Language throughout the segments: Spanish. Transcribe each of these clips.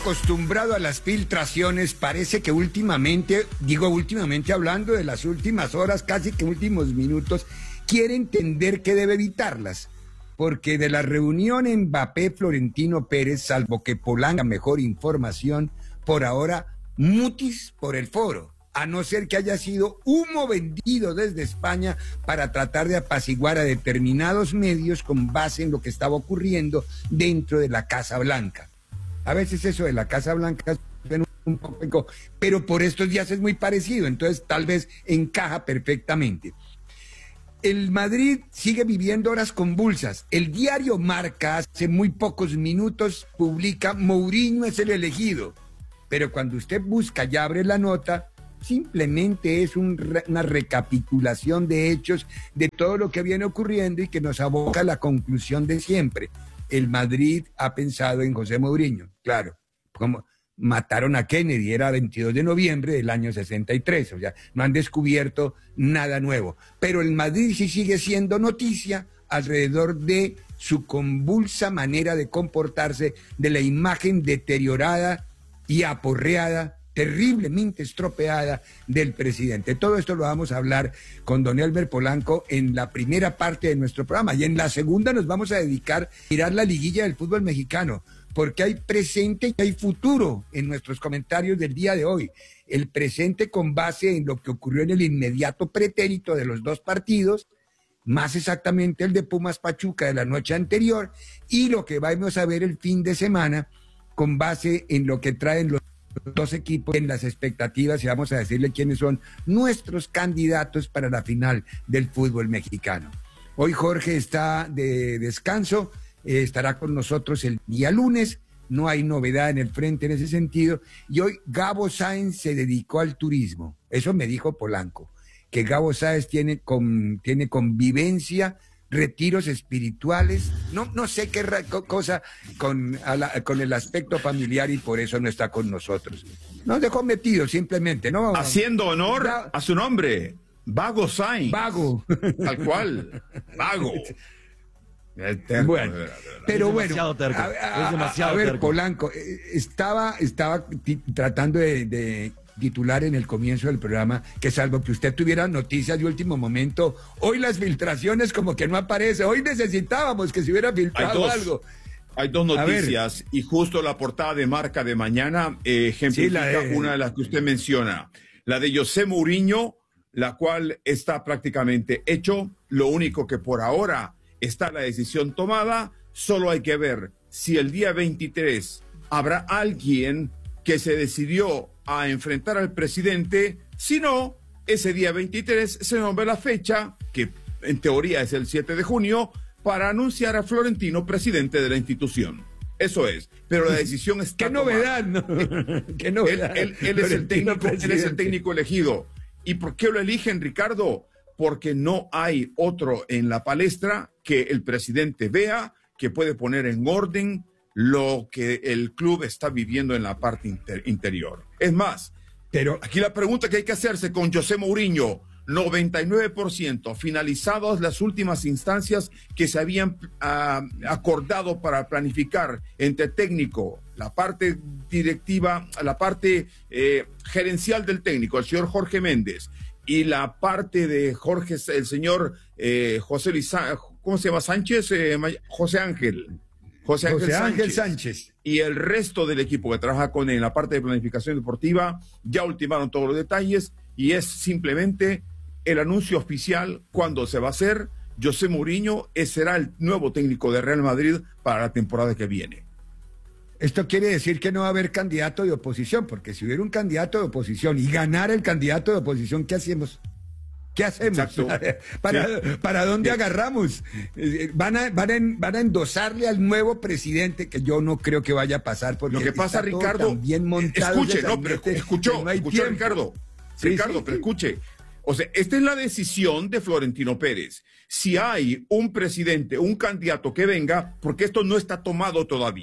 acostumbrado a las filtraciones, parece que últimamente, digo últimamente hablando de las últimas horas, casi que últimos minutos, quiere entender que debe evitarlas. Porque de la reunión Mbappé-Florentino Pérez, salvo que Polanco mejor información, por ahora mutis por el foro, a no ser que haya sido humo vendido desde España para tratar de apaciguar a determinados medios con base en lo que estaba ocurriendo dentro de la Casa Blanca. A veces eso de la Casa Blanca suena un poco, pero por estos días es muy parecido, entonces tal vez encaja perfectamente. El Madrid sigue viviendo horas convulsas. El diario Marca hace muy pocos minutos publica Mourinho es el elegido, pero cuando usted busca y abre la nota, simplemente es una recapitulación de hechos de todo lo que viene ocurriendo y que nos aboca a la conclusión de siempre. El Madrid ha pensado en José Mourinho, claro, como mataron a Kennedy, era 22 de noviembre del año 63, o sea, no han descubierto nada nuevo. Pero el Madrid sí sigue siendo noticia alrededor de su convulsa manera de comportarse, de la imagen deteriorada y aporreada, terriblemente estropeada del presidente. Todo esto lo vamos a hablar con don Elmer Polanco en la primera parte de nuestro programa, y en la segunda nos vamos a dedicar a mirar la liguilla del fútbol mexicano, porque hay presente y hay futuro en nuestros comentarios del día de hoy. El presente con base en lo que ocurrió en el inmediato pretérito de los dos partidos, más exactamente el de Pumas Pachuca de la noche anterior, y lo que vamos a ver el fin de semana con base en lo que traen los dos equipos en las expectativas, y vamos a decirle quiénes son nuestros candidatos para la final del fútbol mexicano. Hoy Jorge está de descanso, estará con nosotros el día lunes, no hay novedad en el frente en ese sentido, y hoy Gabo Sáenz se dedicó al turismo, eso me dijo Polanco, que Gabo Sáenz tiene convivencia, retiros espirituales, no sé qué cosa con el aspecto familiar, y por eso no está con nosotros. Nos dejó metidos simplemente, ¿no? Haciendo honor a su nombre, Vago Sáenz. Vago. Tal cual, Vago. Bueno, pero bueno, a ver, terco. Polanco, estaba tratando de titular en el comienzo del programa que salvo que usted tuviera noticias de último momento, hoy las filtraciones como que no aparece, hoy necesitábamos que se hubiera filtrado algo. Hay dos noticias y justo la portada de Marca de mañana ejemplifica una de las que usted menciona, la de José Mourinho, la cual está prácticamente hecho, lo único que por ahora está la decisión tomada, solo hay que ver si el día 23 habrá alguien que se decidió a enfrentar al presidente, si no, ese día 23 se nombra la fecha, que en teoría es el 7 de junio, para anunciar a Florentino presidente de la institución. Eso es, pero la decisión está tomada. ¡Qué novedad! ¿No? ¡Qué novedad! Él es el técnico elegido. ¿Y por qué lo eligen, Ricardo? Porque no hay otro en la palestra que el presidente vea que puede poner en orden lo que el club está viviendo en la parte interior. Es más, pero aquí la pregunta que hay que hacerse con José Mourinho, 99% finalizadas las últimas instancias que se habían acordado para planificar entre técnico, la parte directiva, la parte gerencial del técnico, el señor Jorge Méndez, y la parte de Jorge, el señor José Luis, ¿cómo se llama? Sánchez, José Ángel Sánchez y el resto del equipo que trabaja con él en la parte de planificación deportiva ya ultimaron todos los detalles y es simplemente el anuncio oficial cuando se va a hacer. José Mourinho será el nuevo técnico de Real Madrid para la temporada que viene. Esto quiere decir que no va a haber candidato de oposición, porque si hubiera un candidato de oposición y ganara el candidato de oposición, ¿qué hacemos? ¿Qué hacemos? ¿Para dónde agarramos? Van a endosarle al nuevo presidente, que yo no creo que vaya a pasar, porque lo que pasa, Ricardo, bien montado. Escuche, no, pero escuchó, Ricardo. Ricardo, pero escuche. O sea, esta es la decisión de Florentino Pérez. Si hay un presidente, un candidato que venga, porque esto no está tomado todavía.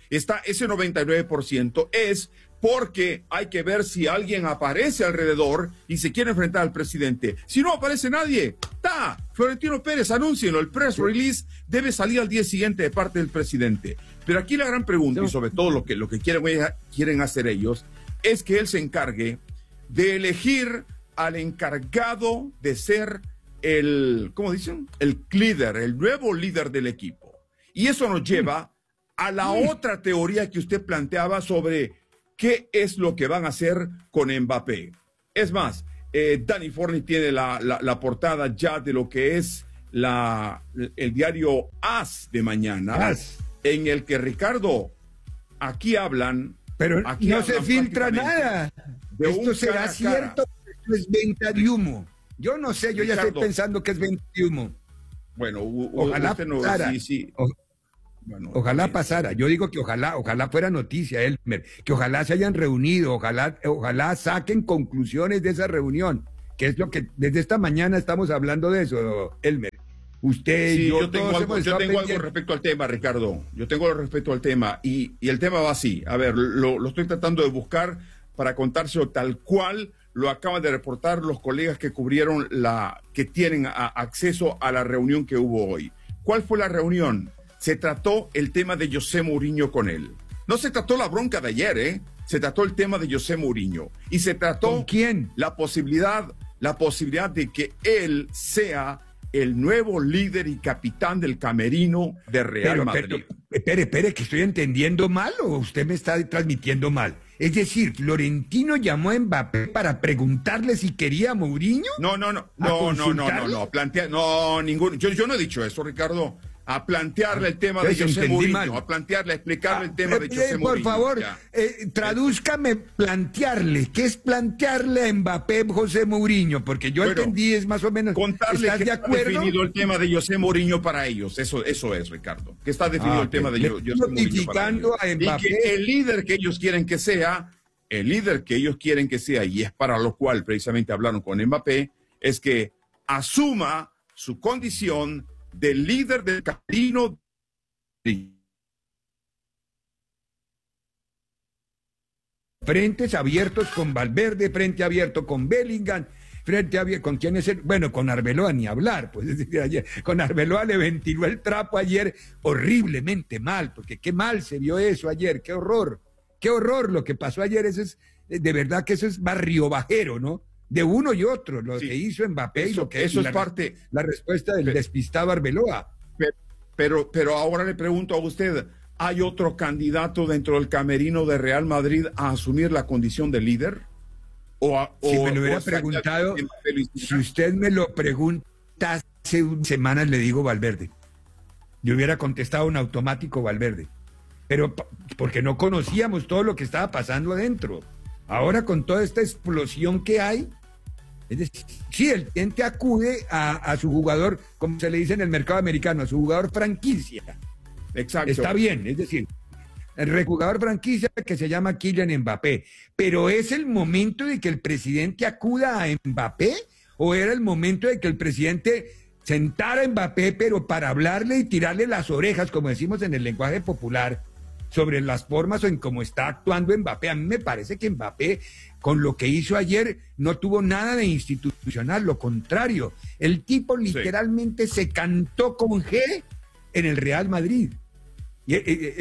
está ese 99% es porque hay que ver si alguien aparece alrededor y se quiere enfrentar al presidente. Si no aparece nadie, Florentino Pérez, anúncienlo, el press release debe salir al día siguiente de parte del presidente. Pero aquí la gran pregunta, y sobre todo lo que quieren hacer ellos, es que él se encargue de elegir al encargado de ser ¿cómo dicen? El líder, el nuevo líder del equipo. Y eso nos lleva a la otra teoría que usted planteaba sobre qué es lo que van a hacer con Mbappé. Es más, Danny Forney tiene la portada ya de lo que es el diario AS de mañana, en el que, Ricardo, aquí hablan... Pero aquí no se filtra nada. Esto será cierto, esto es venta de humo. Yo no sé, yo Ricardo, ya estoy pensando que es venta de humo. Bueno, ojalá pasara. Sí. Bueno, ojalá pasara. Yo digo que ojalá fuera noticia, Elmer, que ojalá se hayan reunido, ojalá saquen conclusiones de esa reunión, que es lo que desde esta mañana estamos hablando de eso, Elmer. Usted y yo tengo algo respecto al tema, Ricardo. Yo tengo algo respecto al tema y el tema va así. A ver, lo estoy tratando de buscar para contárselo tal cual lo acaban de reportar los colegas que cubrieron que tienen acceso a la reunión que hubo hoy. ¿Cuál fue la reunión? Se trató el tema de José Mourinho con él. No se trató la bronca de ayer, Se trató el tema de José Mourinho. Y se trató... ¿Con quién? La posibilidad de que él sea el nuevo líder y capitán del camerino de Real Madrid. Espere, que estoy entendiendo mal o usted me está transmitiendo mal. Es decir, Florentino llamó a Mbappé para preguntarle si quería a Mourinho. No, ninguno. Yo no he dicho eso, Ricardo. A plantearle el tema de José Mourinho, a explicarle el tema de José Mourinho. Por favor, tradúzcame plantearle. ¿Qué es plantearle a Mbappé José Mourinho? Porque yo entendí, es más o menos... Contarle ¿estás que de está acuerdo? definido el tema de José Mourinho para ellos. Eso es, Ricardo. Que está definido el tema de José Mourinho para ellos. A Mbappé. Y que el líder que ellos quieren que sea, y es para lo cual precisamente hablaron con Mbappé, es que asuma su condición del líder del camerino. Frentes abiertos con Valverde, frente abierto con Bellingham, frente abierto con quién es con Arbeloa ni hablar, pues es decir, ayer con Arbeloa le ventiló el trapo ayer horriblemente mal, porque qué mal se vio eso ayer, qué horror lo que pasó ayer, eso es de verdad que eso es barrio bajero, ¿no? De uno y otro, lo que hizo Mbappé y lo que eso es parte la respuesta del despistado Arbeloa. Pero ahora le pregunto a usted, ¿hay otro candidato dentro del camerino de Real Madrid a asumir la condición de líder? Si me lo hubiera preguntado, si usted me lo pregunta hace semanas, le digo Valverde. Yo hubiera contestado en automático Valverde. Pero porque no conocíamos todo lo que estaba pasando adentro. Ahora con toda esta explosión que hay, es decir, sí, el cliente acude a su jugador, como se le dice en el mercado americano, a su jugador franquicia. Exacto. Está bien, es decir, el jugador franquicia que se llama Kylian Mbappé. Pero ¿es el momento de que el presidente acuda a Mbappé? ¿O era el momento de que el presidente sentara a Mbappé, pero para hablarle y tirarle las orejas, como decimos en el lenguaje popular, sobre las formas o en cómo está actuando Mbappé? A mí me parece que Mbappé, con lo que hizo ayer, no tuvo nada de institucional, lo contrario. El tipo literalmente se cantó con G en el Real Madrid. Y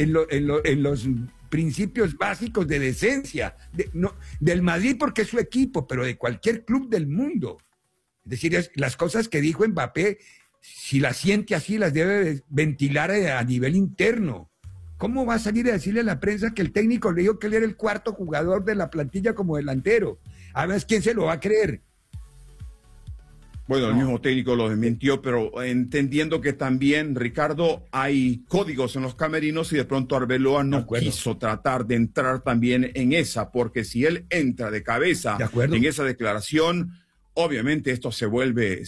en los principios básicos de decencia, del Madrid porque es su equipo, pero de cualquier club del mundo. Es decir, las cosas que dijo Mbappé, si las siente así, las debe ventilar a nivel interno. ¿Cómo va a salir a decirle a la prensa que el técnico le dijo que él era el cuarto jugador de la plantilla como delantero? A ver, ¿quién se lo va a creer? Bueno, el mismo técnico lo desmintió, pero entendiendo que también, Ricardo, hay códigos en los camerinos y de pronto Arbeloa no quiso tratar de entrar también en esa, porque si él entra de cabeza en esa declaración, obviamente esto se vuelve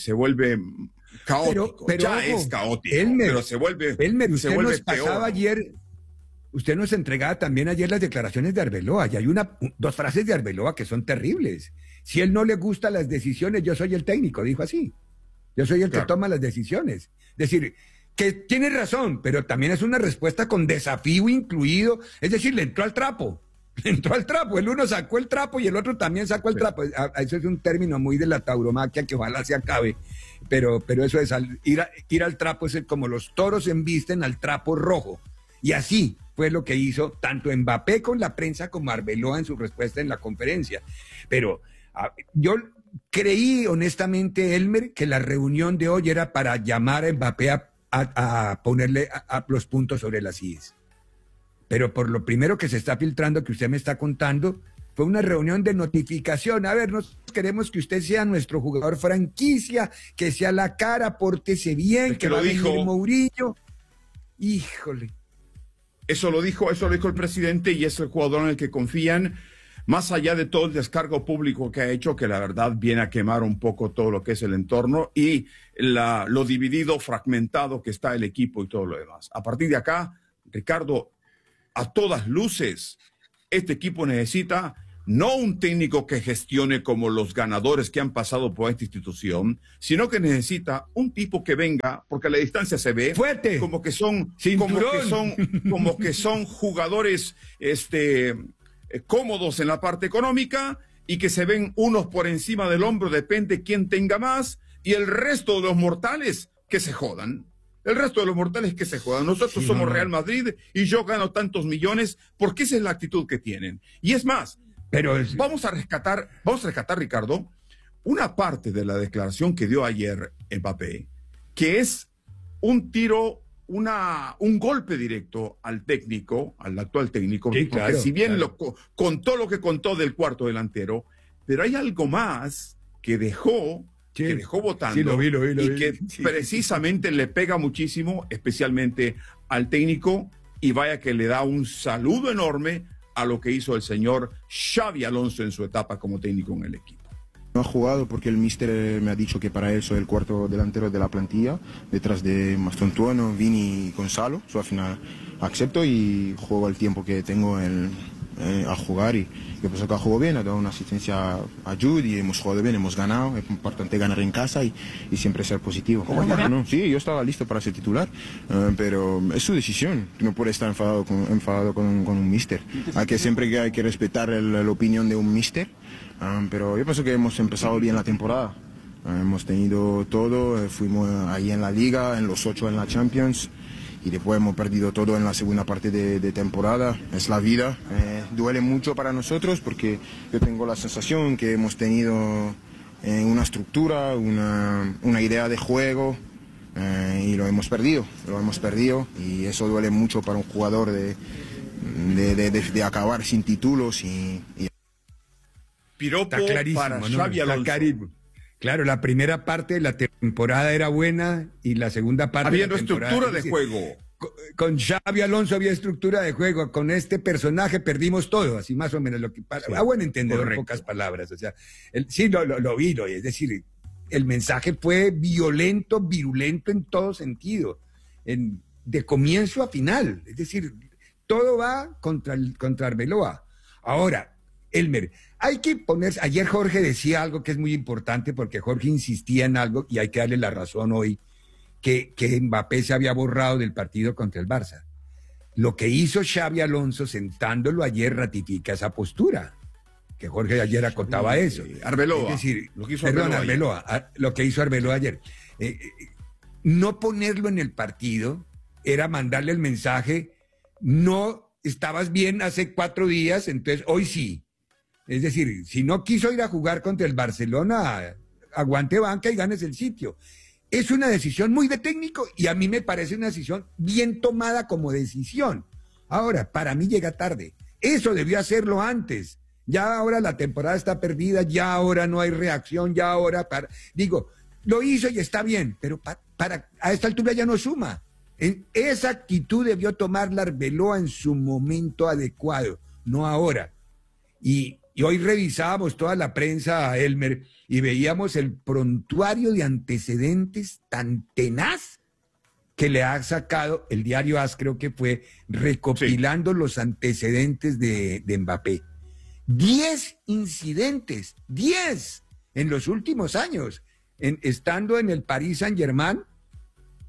caótico. Pero ya es caótico, pero se vuelve peor. Ayer, usted nos entregaba también ayer las declaraciones de Arbeloa, y hay dos frases de Arbeloa que son terribles. Si él no le gustan las decisiones, yo soy el técnico, dijo así. Yo soy el que toma las decisiones. Es decir, que tiene razón, pero también es una respuesta con desafío incluido, es decir, le entró al trapo. Le entró al trapo, el uno sacó el trapo y el otro también sacó el trapo. Eso es un término muy de la tauromaquia que ojalá se acabe, pero eso es, ir al trapo es como los toros embisten al trapo rojo. Y así fue lo que hizo tanto Mbappé con la prensa como Arbeloa en su respuesta en la conferencia. Pero yo creí honestamente, Elmer, que la reunión de hoy era para llamar a Mbappé a ponerle los puntos sobre las IES. Pero por lo primero que se está filtrando, que usted me está contando, fue una reunión de notificación. A ver, nosotros queremos que usted sea nuestro jugador franquicia, que sea la cara, pórtese bien, que va a venir Mourinho. Híjole. Eso lo dijo el presidente y es el jugador en el que confían, más allá de todo el descargo público que ha hecho, que la verdad viene a quemar un poco todo lo que es el entorno y lo dividido, fragmentado que está el equipo y todo lo demás. A partir de acá, Ricardo, a todas luces, este equipo necesita no un técnico que gestione como los ganadores que han pasado por esta institución, sino que necesita un tipo que venga, porque a la distancia se ve fuerte, como que son jugadores cómodos en la parte económica y que se ven unos por encima del hombro, depende quién tenga más, y el resto de los mortales que se jodan. El resto de los mortales que se jodan. Nosotros somos Real Madrid y yo gano tantos millones porque esa es la actitud que tienen. Y es más, vamos a rescatar, Ricardo, una parte de la declaración que dio ayer Mbappé, que es un tiro, un golpe directo al técnico, al actual técnico, sí, porque claro, si bien contó lo que contó del cuarto delantero, pero hay algo más que dejó votando, sí, lo vi. y que precisamente le pega muchísimo, especialmente al técnico, y vaya que le da un saludo enorme a lo que hizo el señor Xabi Alonso en su etapa como técnico en el equipo. No ha jugado porque el míster me ha dicho que para él soy el cuarto delantero de la plantilla, detrás de Mastontuono, Vini y Gonzalo. Al final acepto y juego el tiempo que tengo a jugar y yo pienso que ha jugado bien, ha dado una asistencia a Jude y hemos jugado bien, hemos ganado, es importante ganar en casa y siempre ser positivo. No, sí, yo estaba listo para ser titular, pero es su decisión, no puede estar enfadado con un míster, siempre hay que respetar la opinión de un míster, pero yo pienso que hemos empezado bien la temporada, hemos tenido todo, fuimos ahí en la Liga, en los 8 en la Champions, y después hemos perdido todo en la segunda parte de temporada. Es la vida, duele mucho para nosotros porque yo tengo la sensación que hemos tenido una estructura, una idea de juego y lo hemos perdido y eso duele mucho para un jugador de acabar sin títulos Piropo para Xabi Alonso. Claro, la primera parte de la temporada era buena y la segunda parte... Habiendo estructura de juego. Con Xabi Alonso había estructura de juego, con este personaje perdimos todo, así más o menos lo que pasa. A buen entendedor, en pocas palabras. O sea, sí, lo vi, es decir, el mensaje fue violento, virulento en todo sentido, de comienzo a final. Es decir, todo va contra Arbeloa. Ahora, Elmer, hay que ponerse... Ayer Jorge decía algo que es muy importante porque Jorge insistía en algo y hay que darle la razón hoy, que Mbappé se había borrado del partido contra el Barça. Lo que hizo Xabi Alonso sentándolo ayer ratifica esa postura, que Jorge ayer acotaba eso. Arbeloa. Es decir, lo que hizo Arbeloa ayer. No ponerlo en el partido era mandarle el mensaje, no estabas bien hace 4 días, entonces hoy sí. Es decir, si no quiso ir a jugar contra el Barcelona, aguante banca y ganes el sitio. Es una decisión muy de técnico y a mí me parece una decisión bien tomada como decisión. Ahora, para mí llega tarde. Eso debió hacerlo antes. Ya ahora la temporada está perdida, ya ahora no hay reacción, ya ahora... lo hizo y está bien, pero a esta altura ya no suma. Esa actitud debió tomarla Arbeloa en su momento adecuado, no ahora. Y hoy revisábamos toda la prensa, Elmer, y veíamos el prontuario de antecedentes tan tenaz que le ha sacado el diario AS, creo que fue, recopilando los antecedentes de Mbappé. 10 incidentes, 10 en los últimos años, estando en el Paris Saint-Germain,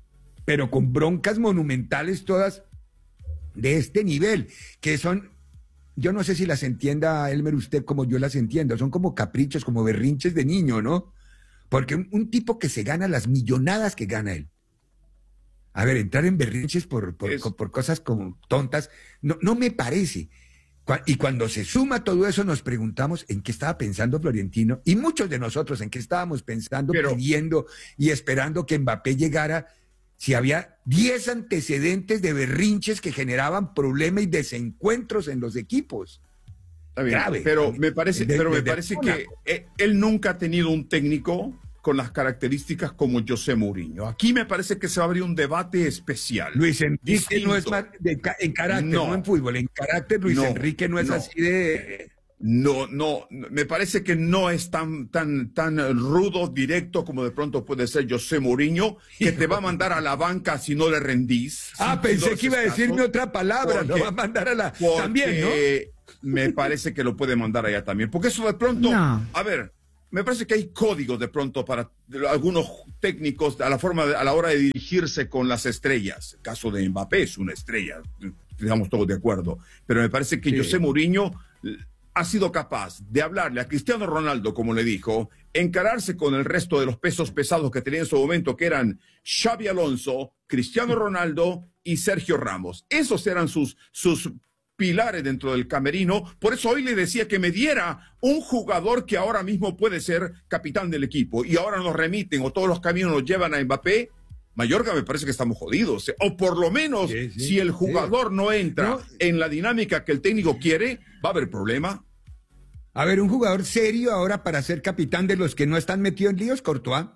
pero con broncas monumentales todas de este nivel, que son, yo no sé si las entienda, Elmer, usted como yo las entiendo, son como caprichos, como berrinches de niño, ¿no? Porque un tipo que se gana las millonadas que gana él. A ver, entrar en berrinches por cosas como tontas, no me parece. Y cuando se suma todo eso, nos preguntamos en qué estaba pensando Florentino, y muchos de nosotros en qué estábamos pensando, pidiendo y esperando que Mbappé llegara, si había 10 antecedentes de berrinches que generaban problemas y desencuentros en los equipos. Está bien, grave, pero me parece que él nunca ha tenido un técnico con las características como José Mourinho. Aquí me parece que se va a abrir un debate especial. Luis Enrique no es más en carácter, no en fútbol, en carácter Luis Enrique no es así de... No, me parece que no es tan rudo, directo como de pronto puede ser José Mourinho, que te va a mandar a la banca si no le rendís. Pensé que iba a decirme otra palabra, no va a mandar a la... También, ¿no? Me parece que lo puede mandar allá también, porque eso de pronto... No. A ver, me parece que hay códigos de pronto para algunos técnicos a la hora de dirigirse con las estrellas. El caso de Mbappé es una estrella, estamos todos de acuerdo. Pero me parece que José Mourinho ha sido capaz de hablarle a Cristiano Ronaldo, como le dijo, encararse con el resto de los pesos pesados que tenía en su momento, que eran Xabi Alonso, Cristiano Ronaldo y Sergio Ramos. Esos eran sus pilares dentro del camerino. Por eso hoy le decía que me diera un jugador que ahora mismo puede ser capitán del equipo, y ahora nos remiten o todos los caminos nos llevan a Mbappé. Mallorca, me parece que estamos jodidos, o por lo menos si el jugador no entra en la dinámica que el técnico quiere, va a haber problema. A ver, un jugador serio ahora para ser capitán de los que no están metidos en líos, Courtois,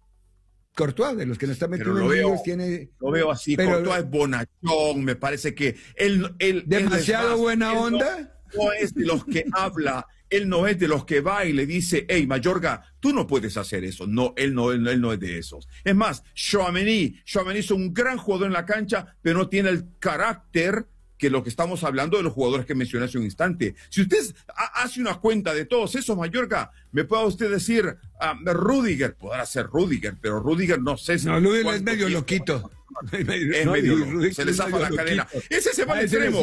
de los que no están metidos en líos, tiene... Lo veo así, pero, Courtois es bonachón, me parece que él demasiado buena onda. No es de los que habla, él no es de los que va y le dice, hey, Mayorga, tú no puedes hacer eso. No, él no es de esos. Es más, Tchouaméni es un gran jugador en la cancha, pero no tiene el carácter que lo que estamos hablando de los jugadores que mencioné hace un instante. Si usted hace una cuenta de todos esos, Mallorca, me puede usted decir, Rüdiger, podrá ser Rüdiger, pero Rüdiger no sé si... No, Rüdiger es medio loquito. Es medio loco. Se le zafa la cadena. Ese se va al extremo.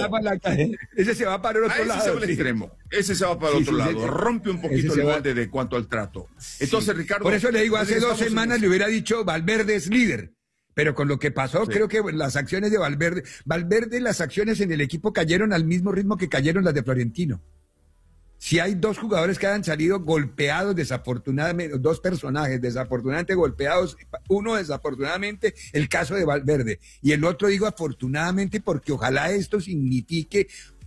Ese se va para el otro lado. Ese se va al extremo. Ese se va para el otro lado. Rompe un poquito el molde de cuanto al trato. Entonces, Ricardo... Por eso le digo, hace 2 semanas le hubiera dicho, Valverde es líder. Pero con lo que pasó, creo que las acciones de Valverde, las acciones en el equipo cayeron al mismo ritmo que cayeron las de Florentino. Si hay 2 jugadores que han salido golpeados desafortunadamente, 2 personajes desafortunadamente golpeados, uno desafortunadamente, el caso de Valverde, y el otro digo afortunadamente porque ojalá esto signifique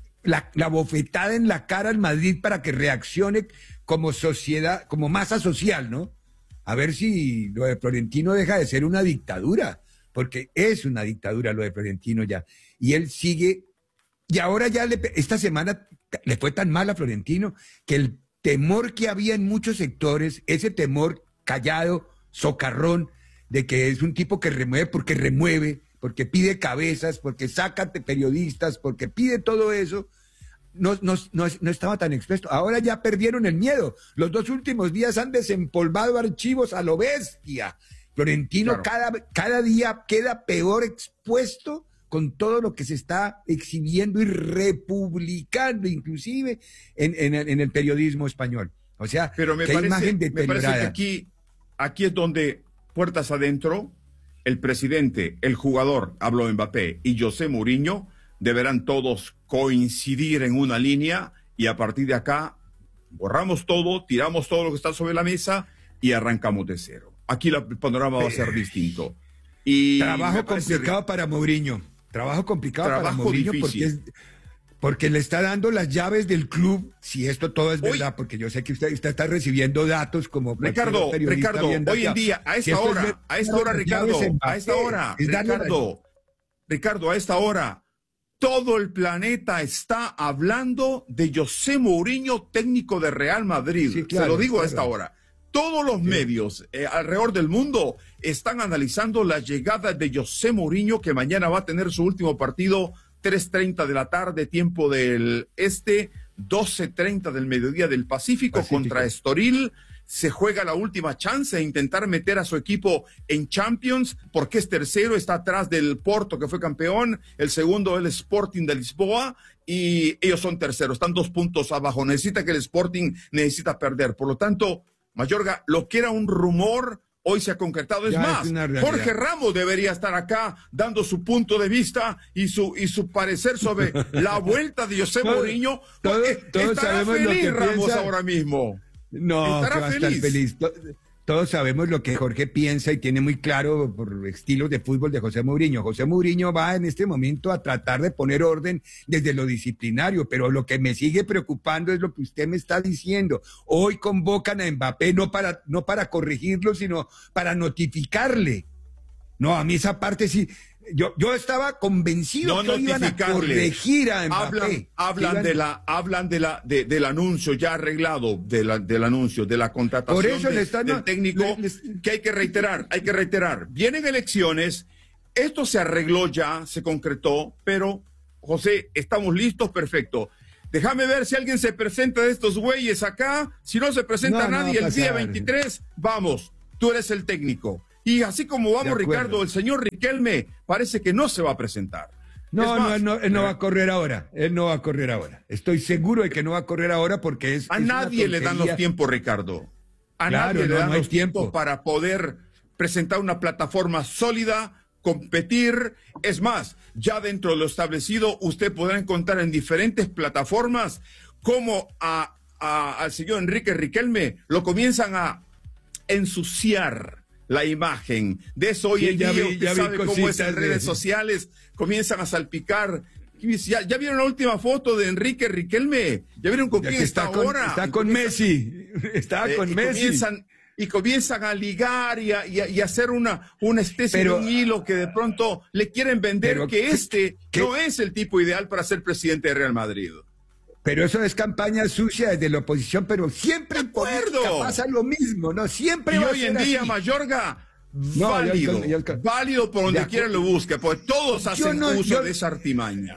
la bofetada en la cara al Madrid para que reaccione como sociedad, como masa social, ¿no? A ver si lo de Florentino deja de ser una dictadura, porque es una dictadura lo de Florentino ya. Y él sigue, y ahora ya esta semana le fue tan mal a Florentino que el temor que había en muchos sectores, ese temor callado, socarrón, de que es un tipo que remueve, porque pide cabezas, porque saca periodistas, porque pide todo eso, no estaba tan expuesto. Ahora ya perdieron el miedo. Los 2 últimos días han desempolvado archivos a lo bestia. Florentino cada día queda peor expuesto con todo lo que se está exhibiendo y republicando, inclusive en el periodismo español. O sea, pero me parece que aquí es donde, puertas adentro, el presidente, el jugador, hablo de Mbappé, y José Mourinho, deberán todos coincidir en una línea, y a partir de acá borramos todo, tiramos todo lo que está sobre la mesa y arrancamos de cero. Aquí el panorama va a ser distinto. Y trabajo complicado para Mourinho. Trabajo complicado para Mourinho porque le está dando las llaves del club, si esto todo es verdad, porque yo sé que usted está recibiendo datos como Ricardo, hoy en día, a esta hora, todo el planeta está hablando de José Mourinho, técnico de Real Madrid. Sí, claro, se lo digo a esta hora. Todos los medios alrededor del mundo están analizando la llegada de José Mourinho, que mañana va a tener su último partido, 3:30 de la tarde, tiempo del este, 12:30 del mediodía del Pacífico, contra Estoril. se juega la última chance de intentar meter a su equipo en Champions, porque es tercero, está atrás del Porto, que fue campeón, el segundo el Sporting de Lisboa, y ellos son terceros, están 2 puntos abajo. Necesita que el Sporting necesita perder. Por lo tanto, Mayorga, lo que era un rumor, hoy se ha concretado. Es más, Jorge Ramos debería estar acá dando su punto de vista y su parecer sobre la vuelta de José Mourinho. Todos estará sabemos feliz lo que Ramos piensa. ahora mismo. No, que va a estar feliz. Todos sabemos lo que Jorge piensa y tiene muy claro por estilos de fútbol de José Mourinho. José Mourinho va en este momento a tratar de poner orden desde lo disciplinario, pero lo que me sigue preocupando es lo que usted me está diciendo. Hoy convocan a Mbappé no para corregirlo, sino para notificarle. No, a mí esa parte sí. Yo estaba convencido que iban a corregir a Mbappé. Hablan del anuncio ya arreglado, del anuncio, de la contratación por eso del técnico, que hay que reiterar. Vienen elecciones, esto se arregló ya, se concretó, pero, José, estamos listos, perfecto. Déjame ver si alguien se presenta de estos güeyes acá. Si no se presenta nadie, el día 23, vamos, tú eres el técnico. Y así como vamos, Ricardo, el señor Riquelme parece que no se va a presentar. No, él no va a correr ahora. Él no va a correr ahora. Estoy seguro de que no va a correr ahora porque a nadie le dan los tiempos, Ricardo. A nadie le dan los tiempos para poder presentar una plataforma sólida, competir. Es más, ya dentro de lo establecido, usted podrá encontrar en diferentes plataformas cómo al señor Enrique Riquelme lo comienzan a ensuciar la imagen. De eso hoy en día usted sabe cómo es en redes sociales, comienzan a salpicar. ¿Ya vieron la última foto de Enrique Riquelme? ¿Ya vieron con quién está ahora? Está con Messi. Está con Messi. Comienzan a ligar y a hacer una especie de un hilo que de pronto le quieren vender no es el tipo ideal para ser presidente de Real Madrid. Pero eso es campaña sucia desde la oposición, pero siempre en política pasa lo mismo, ¿no? Siempre va a ser hoy en día, así. Mayorga, válido por donde quiera lo busque, porque todos hacen uso de esa artimaña.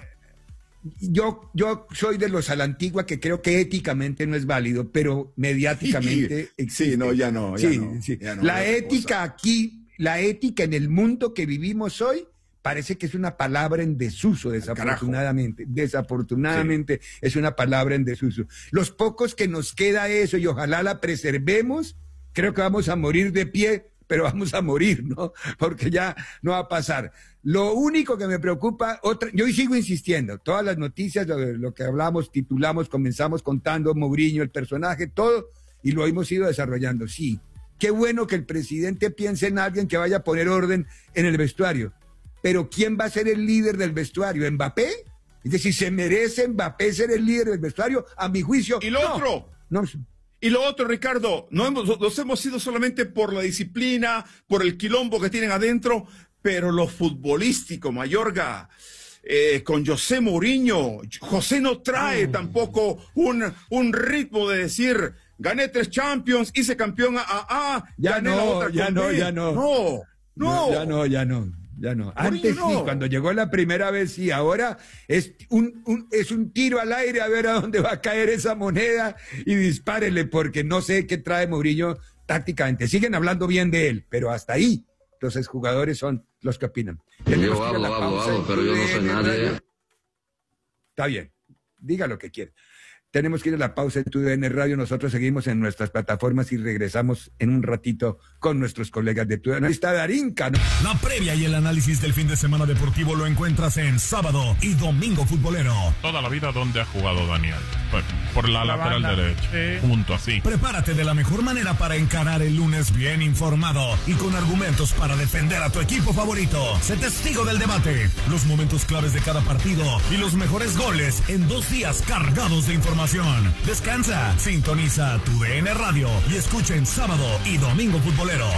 Yo soy de los a la antigua que creo que éticamente no es válido, pero mediáticamente existe. Sí, ya no. La ética aquí, la ética en el mundo que vivimos hoy, parece que es una palabra en desuso, desafortunadamente. Desafortunadamente es una palabra en desuso. Los pocos que nos queda eso y ojalá la preservemos, creo que vamos a morir de pie, pero vamos a morir, ¿no? Porque ya no va a pasar. Lo único que me preocupa, yo sigo insistiendo, todas las noticias, lo que hablamos, titulamos, comenzamos contando, Mourinho, el personaje, todo, y lo hemos ido desarrollando. Sí, qué bueno que el presidente piense en alguien que vaya a poner orden en el vestuario. Pero ¿quién va a ser el líder del vestuario? ¿Mbappé? Es decir, ¿se merece Mbappé ser el líder del vestuario? A mi juicio, ¿Y lo otro? No. Y lo otro, Ricardo, nos hemos ido solamente por la disciplina, por el quilombo que tienen adentro, pero lo futbolístico, Mayorga, con José Mourinho, José no trae tampoco un ritmo de decir, gané 3 Champions, hice campeón gané la otra con B. Ya no. Antes sí, cuando llegó la primera vez sí, ahora es un tiro al aire a ver a dónde va a caer esa moneda y dispárele, porque no sé qué trae Mourinho tácticamente. Siguen hablando bien de él, pero hasta ahí los exjugadores son los que opinan. Yo hablo, pero yo no soy nadie. Está bien, diga lo que quiere. Tenemos que ir a la pausa en TUDN Radio. Nosotros seguimos en nuestras plataformas y regresamos en un ratito con nuestros colegas de TUDN. Ahí está Darinka, ¿no? La previa y el análisis del fin de semana deportivo lo encuentras en Sábado y Domingo Futbolero. Toda la vida, ¿dónde ha jugado Daniel? Por la lateral derecha. Punto, así. Prepárate de la mejor manera para encarar el lunes bien informado y con argumentos para defender a tu equipo favorito. Sé testigo del debate, los momentos claves de cada partido y los mejores goles en 2 días cargados de información. Descansa, sintoniza TUDN Radio y escucha en Sábado y Domingo Futbolero.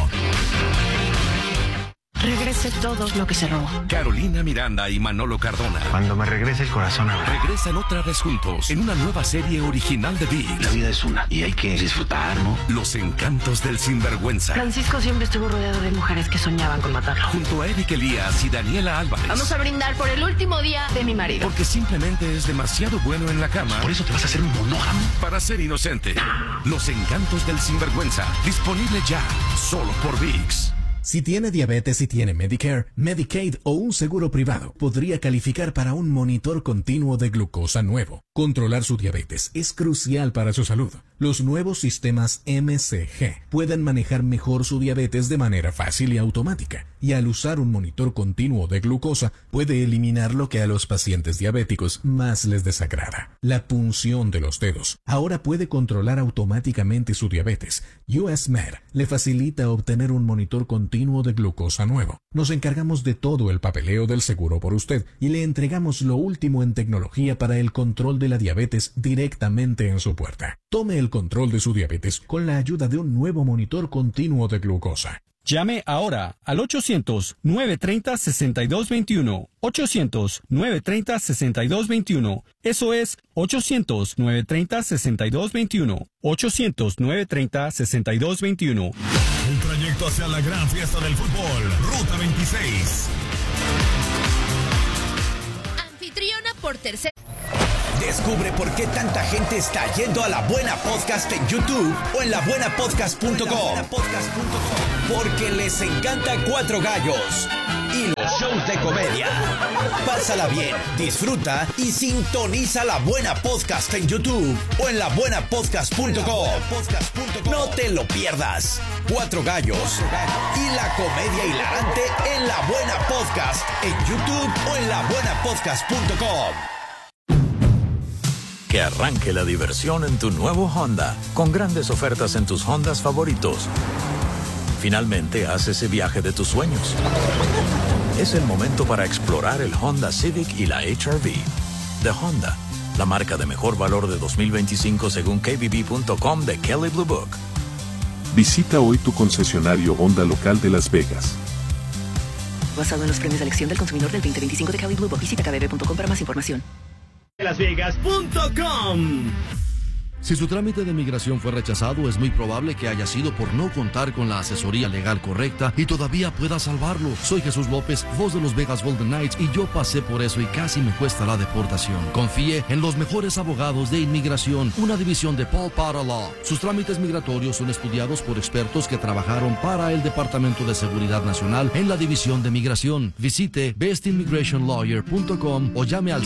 Regrese todo lo que se robó. Carolina Miranda y Manolo Cardona. Cuando me regrese el corazón habrá. Regresan otra vez juntos en una nueva serie original de ViX. La vida es una y hay que disfrutar, ¿no? Los encantos del sinvergüenza. Francisco siempre estuvo rodeado de mujeres que soñaban con matarlo. Junto a Eric Elías y Daniela Álvarez. Vamos a brindar por el último día de mi marido. Porque simplemente es demasiado bueno en la cama. ¿Por eso te vas a hacer un monógamo? para ser inocente. Los encantos del sinvergüenza. Disponible ya, solo por ViX. Si tiene diabetes y tiene Medicare, Medicaid o un seguro privado, podría calificar para un monitor continuo de glucosa nuevo. Controlar su diabetes es crucial para su salud. Los nuevos sistemas MCG pueden manejar mejor su diabetes de manera fácil y automática. Y al usar un monitor continuo de glucosa, puede eliminar lo que a los pacientes diabéticos más les desagrada: la punción de los dedos. Ahora puede controlar automáticamente su diabetes. US Med le facilita obtener un monitor continuo de glucosa nuevo. Nos encargamos de todo el papeleo del seguro por usted y le entregamos lo último en tecnología para el control de la diabetes directamente en su puerta. Tome el control de su diabetes con la ayuda de un nuevo monitor continuo de glucosa. Llame ahora al 800-930-6221. 800-930-6221. Eso es 800-930-6221. 800-930-6221. El trayecto hacia la gran fiesta del fútbol. Ruta 26. Anfitriona por tercer. Descubre por qué tanta gente está yendo a La Buena Podcast en YouTube o en labuenapodcast.com. Porque les encanta Cuatro Gallos y los shows de comedia. Pásala bien, disfruta y sintoniza La Buena Podcast en YouTube o en labuenapodcast.com. No te lo pierdas. Cuatro Gallos y la comedia hilarante en La Buena Podcast en YouTube o en labuenapodcast.com. Que arranque la diversión en tu nuevo Honda, con grandes ofertas en tus Hondas favoritos. Finalmente, haz ese viaje de tus sueños. Es el momento para explorar el Honda Civic y la HR-V. De Honda, la marca de mejor valor de 2025 según KBB.com de Kelley Blue Book. Visita hoy tu concesionario Honda local de Las Vegas. Basado en los premios de elección del consumidor del 2025 de Kelley Blue Book. Visita kbb.com para más información. LasVegas.com. Si su trámite de migración fue rechazado, es muy probable que haya sido por no contar con la asesoría legal correcta y todavía pueda salvarlo. Soy Jesús López, voz de los Vegas Golden Knights, y yo pasé por eso y casi me cuesta la deportación. Confíe en los mejores abogados de inmigración, una división de Paul Potter Law. Sus trámites migratorios son estudiados por expertos que trabajaron para el Departamento de Seguridad Nacional en la División de Migración. Visite bestimmigrationlawyer.com o llame al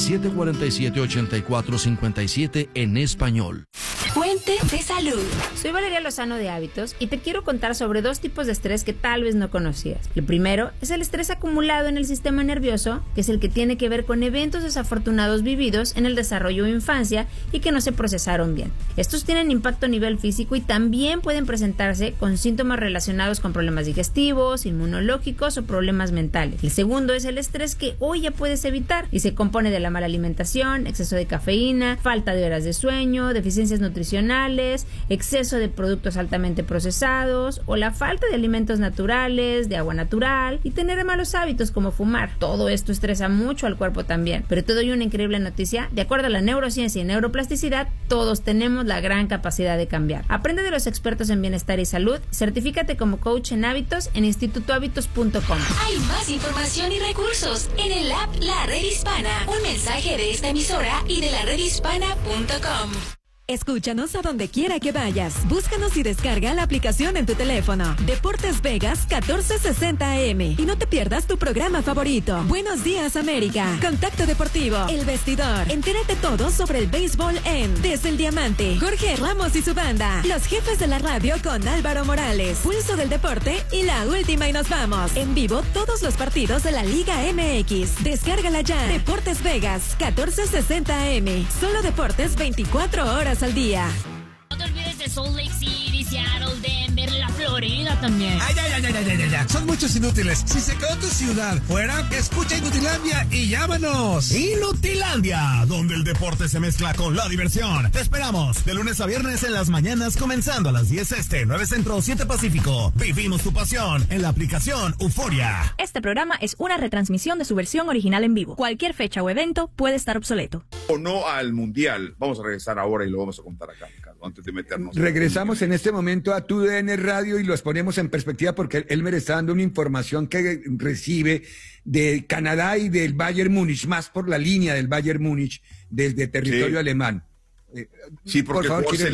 747-8457 en español. Fuente de salud. Soy Valeria Lozano de Hábitos y te quiero contar sobre dos tipos de estrés que tal vez no conocías. El primero es el estrés acumulado en el sistema nervioso, que es el que tiene que ver con eventos desafortunados vividos en el desarrollo o infancia y que no se procesaron bien. Estos tienen impacto a nivel físico y también pueden presentarse con síntomas relacionados con problemas digestivos, inmunológicos o problemas mentales. El segundo es el estrés que hoy ya puedes evitar y se compone de la mala alimentación, exceso de cafeína, falta de horas de sueño, deficiencias nutricionales, exceso de productos altamente procesados o la falta de alimentos naturales, de agua natural y tener malos hábitos como fumar. Todo esto estresa mucho al cuerpo también. Pero te doy una increíble noticia: de acuerdo a la neurociencia y neuroplasticidad, todos tenemos la gran capacidad de cambiar. Aprende de los expertos en bienestar y salud, certifícate como coach en hábitos en institutohábitos.com. Hay más información y recursos en el app La Red Hispana. Un mensaje de esta emisora y de laredhispana.com. Escúchanos a donde quiera que vayas. Búscanos y descarga la aplicación en tu teléfono. Deportes Vegas 1460 AM. Y no te pierdas tu programa favorito. Buenos Días América. Contacto Deportivo. El Vestidor. Entérate todo sobre el béisbol en Desde el Diamante. Jorge Ramos y su banda. Los Jefes de la Radio con Álvaro Morales. Pulso del Deporte y La Última y Nos Vamos. En vivo todos los partidos de la Liga MX. Descárgala ya. Deportes Vegas 1460 AM. Solo deportes 24 horas al día. No te olvides de Salt Lake City, Seattle, Denver, la Florida también. Ay, ya. Son muchos inútiles. Si se quedó tu ciudad fuera, escucha Inutilandia y llámanos. Inutilandia, donde el deporte se mezcla con la diversión. Te esperamos de lunes a viernes en las mañanas, comenzando a las 10 este, 9 centro, 7 pacífico. Vivimos tu pasión en la aplicación Euforia. Este programa es una retransmisión de su versión original en vivo. Cualquier fecha o evento puede estar obsoleto. O no al Mundial. Vamos a regresar ahora y lo vamos a contar acá, Ricardo, antes de meternos. Regresamos en este momento a TUDN Radio y los ponemos en perspectiva porque Elmer está dando una información que recibe de Canadá y del Bayern Múnich, más por la línea del Bayern Múnich desde territorio alemán. Sí, porque por favor, Jorge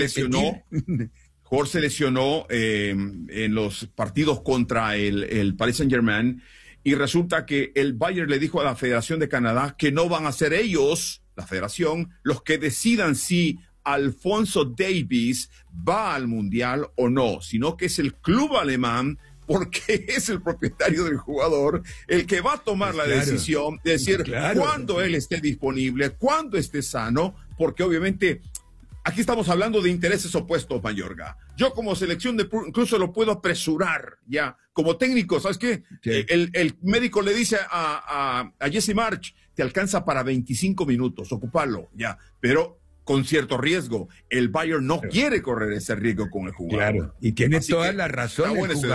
se lesionó en los partidos contra el Paris Saint-Germain, y resulta que el Bayern le dijo a la Federación de Canadá que no van a ser ellos, la federación, los que decidan si Alphonso Davies va al Mundial o no, sino que es el club alemán, porque es el propietario del jugador el que va a tomar la decisión de decir cuándo él esté disponible, cuándo esté sano, porque obviamente aquí estamos hablando de intereses opuestos, Mayorga. Yo como selección incluso lo puedo apresurar ya, como técnico, ¿sabes qué? Sí. El médico le dice a Jesse March, te alcanza para 25 minutos, ocupalo, ya, pero con cierto riesgo. El Bayern no quiere correr ese riesgo con el jugador. Claro, y tiene toda la razón.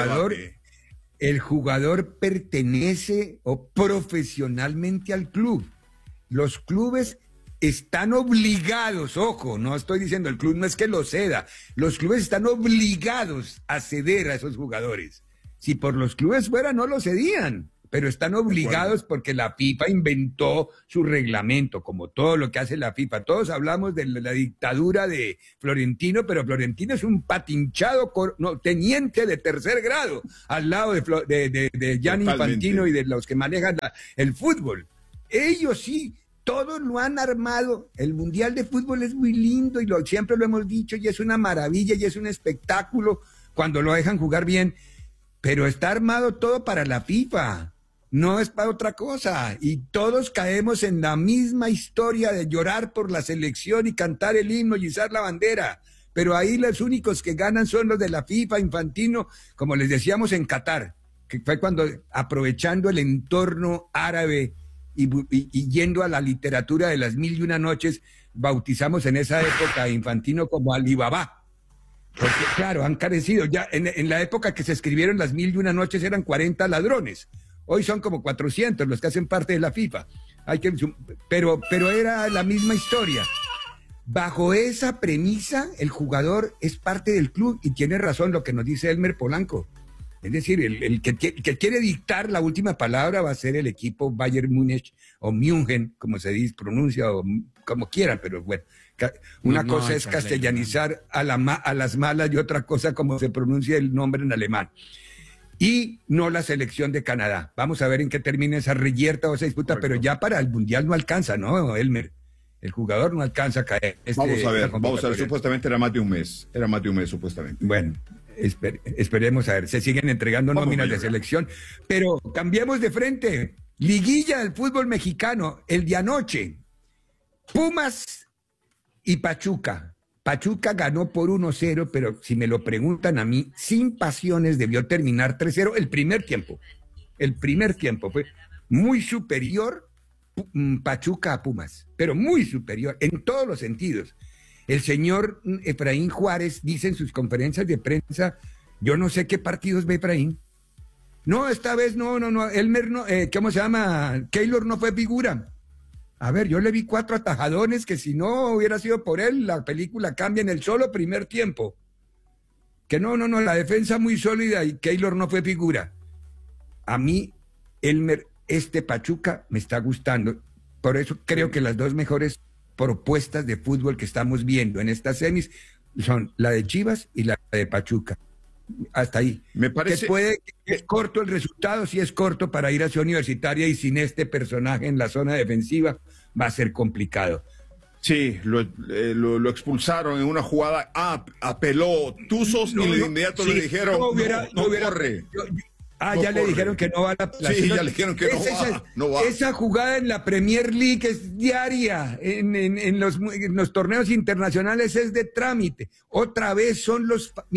El jugador pertenece profesionalmente al club. Los clubes están obligados, ojo, no estoy diciendo el club no es que lo ceda, los clubes están obligados a ceder a esos jugadores. Si por los clubes fuera no lo cedían, pero están obligados porque la FIFA inventó su reglamento, como todo lo que hace la FIFA. Todos hablamos de la dictadura de Florentino, pero Florentino es un patinchado teniente de tercer grado al lado de Gianni Infantino y de los que manejan el fútbol. Ellos sí. Todos lo han armado. El Mundial de Fútbol es muy lindo y siempre lo hemos dicho, y es una maravilla y es un espectáculo cuando lo dejan jugar bien, pero está armado todo para la FIFA, no es para otra cosa, y todos caemos en la misma historia de llorar por la selección y cantar el himno y izar la bandera, pero ahí los únicos que ganan son los de la FIFA, Infantino, como les decíamos en Qatar, que fue cuando, aprovechando el entorno árabe y yendo a la literatura de las 1001 noches, bautizamos en esa época a Infantino como Alibaba. Porque, claro, han carecido. Ya en la época que se escribieron las 1001 noches eran 40 ladrones. Hoy son como 400 los que hacen parte de la FIFA. Pero era la misma historia. Bajo esa premisa, el jugador es parte del club y tiene razón lo que nos dice Elmer Polanco. Es decir, el que quiere dictar la última palabra va a ser el equipo Bayern Múnich o München, como se dice, pronuncia, o como quieran, pero bueno, una cosa es castellanizar a las malas y otra cosa como se pronuncia el nombre en alemán. Y no la selección de Canadá. Vamos a ver en qué termina esa reyerta o esa disputa, pero ya para el Mundial no alcanza, ¿no, Elmer? El jugador no alcanza a caer. Vamos a ver, supuestamente era más de un mes, supuestamente. Bueno. Esperemos a ver, se siguen entregando nóminas de selección, pero cambiemos de frente. Liguilla del fútbol mexicano, el de anoche, Pumas y Pachuca. Pachuca ganó por 1-0, pero si me lo preguntan a mí, sin pasiones debió terminar 3-0 el primer tiempo. El primer tiempo fue muy superior Pachuca a Pumas, pero muy superior en todos los sentidos. El señor Efraín Juárez dice en sus conferencias de prensa, yo no sé qué partidos ve Efraín. No, esta vez no, Elmer no, ¿cómo se llama? Keylor no fue figura. A ver, yo le vi 4 atajadones que si no hubiera sido por él, la película cambia en el solo primer tiempo. Que no, la defensa muy sólida y Keylor no fue figura. A mí, Elmer, Pachuca me está gustando. Por eso creo que las dos mejores propuestas de fútbol que estamos viendo en estas semis son la de Chivas y la de Pachuca. Hasta ahí. Me parece que es corto el resultado, sí es corto para ir a Ciudad Universitaria, y sin este personaje en la zona defensiva va a ser complicado. Sí, lo expulsaron en una jugada, apeló Tuzos y de inmediato le dijeron no corre. Ya le dijeron que no va a la sí, ya le dijeron que no va. Esa jugada en la Premier League es diaria, en los torneos internacionales es de trámite. Otra vez son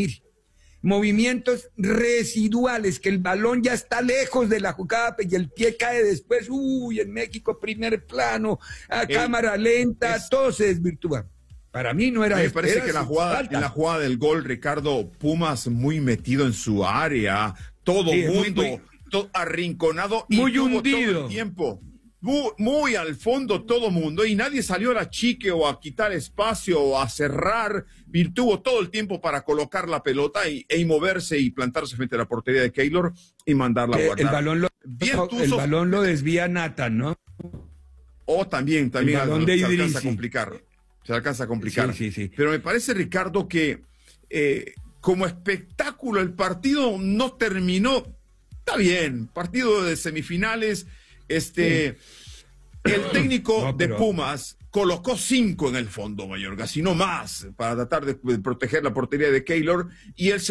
movimientos residuales, que el balón ya está lejos de la jugada y el pie cae después, en México primer plano, a cámara lenta, todo se desvirtúa. Para mí no era. Me parece que en la jugada del gol, Ricardo, Pumas muy metido en su área, todo mundo todo arrinconado y muy hundido todo el tiempo. Muy al fondo todo mundo, y nadie salió a la chique o a quitar espacio o a cerrar, y tuvo todo el tiempo para colocar la pelota y moverse y plantarse frente a la portería de Keylor y mandarla a guardar. El balón lo desvía Nathan, ¿no? También el balón de se Idrissi. alcanza a complicar. Se alcanza a complicar. Sí. Pero me parece, Ricardo, que como espectáculo el partido no terminó. Está bien, partido de semifinales. El técnico de Pumas colocó 5 en el fondo, Mayorga, si no más, para tratar de proteger la portería de Keylor, y él se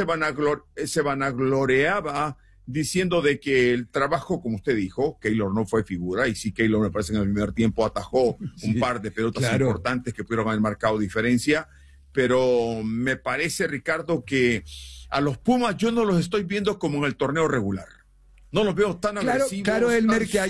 vanagloreaba diciendo de que el trabajo, como usted dijo, Keylor no fue figura, y sí, Keylor me parece que en el primer tiempo atajó un par de pelotas importantes que pudieron haber marcado diferencia, pero me parece, Ricardo, que a los Pumas yo no los estoy viendo como en el torneo regular. No los veo tan agresivos. Claro, Elmer, que